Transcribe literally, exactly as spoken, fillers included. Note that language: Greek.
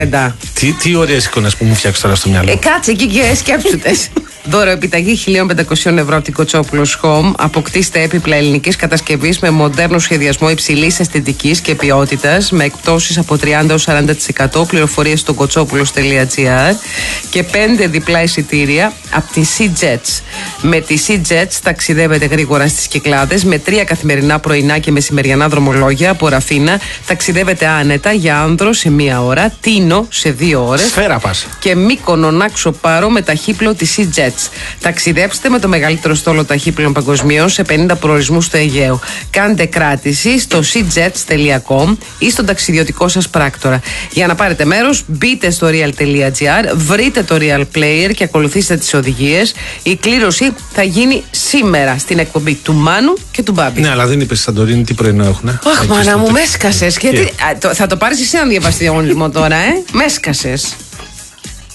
Τι, τι ωραίες εικόνες που μου φτιάξεις τώρα στο μυαλό. Ε, κάτσε εκεί και σκέψου τες. Δώρο επιταγή χίλια πεντακόσια ευρώ από την Κοτσόπουλος Home. Αποκτήστε έπιπλα ελληνικής κατασκευής με μοντέρνο σχεδιασμό υψηλής αισθητικής και ποιότητας, με εκπτώσεις από τριάντα έως σαράντα τοις εκατό. Πληροφορίες στο κοτσόπουλος τελεία τζι άρ και πέντε διπλά εισιτήρια από τη SeaJets. Με τη SeaJets ταξιδεύετε γρήγορα στις Κυκλάδες με τρία καθημερινά πρωινά και μεσημεριανά δρομολόγια από Ραφίνα. Ταξιδεύετε άνετα για Άνδρο σε μία ώρα, Τίνο σε δύο ώρες. Σφαίρα πας. Και Μύκονο Νάξο Πάρο με ταχύπλο τη SeaJets. Ταξιδέψτε με το μεγαλύτερο στόλο ταχύπλων παγκοσμίων σε πενήντα προορισμούς του Αιγαίου. Κάντε κράτηση στο seajets τελεία κομ ή στον ταξιδιωτικό σας πράκτορα. Για να πάρετε μέρος, μπείτε στο real τελεία τζι άρ, βρείτε το Real Player και ακολουθήστε τις οδηγίες. Η κλήρωση θα γίνει σήμερα στην εκπομπή του Μάνου και του Μπάμπη. Ναι, αλλά δεν είπες Σαντορίνη τι πρωινό έχουνε. Αχ, μάνα μου, με έσκασες. Γιατί... Θα το πάρεις εσύ να διαβάσει διαγωνισμό τώρα, ε? Με έσκασες.